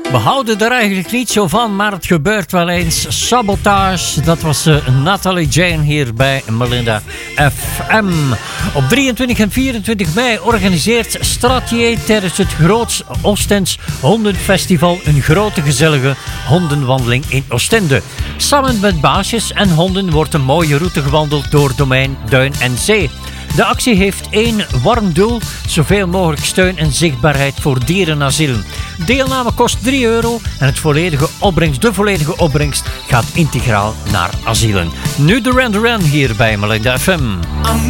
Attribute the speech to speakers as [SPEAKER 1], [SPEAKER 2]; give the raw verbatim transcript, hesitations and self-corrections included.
[SPEAKER 1] We houden er eigenlijk niet zo van, maar het gebeurt wel eens. Sabotage, dat was uh, Nathalie Jane hier bij Melinda F M. Op drieëntwintig en vierentwintig mei organiseert Stratier tijdens het Groots Oostends Hondenfestival een grote gezellige hondenwandeling in Oostende. Samen met baasjes en honden wordt een mooie route gewandeld door domein, duin en zee. De actie heeft één warm doel, zoveel mogelijk steun en zichtbaarheid voor dierenasielen. Deelname kost drie euro en het volledige opbrengst, de volledige opbrengst gaat integraal naar asielen. Nu Duran Duran hier bij Melinda F M.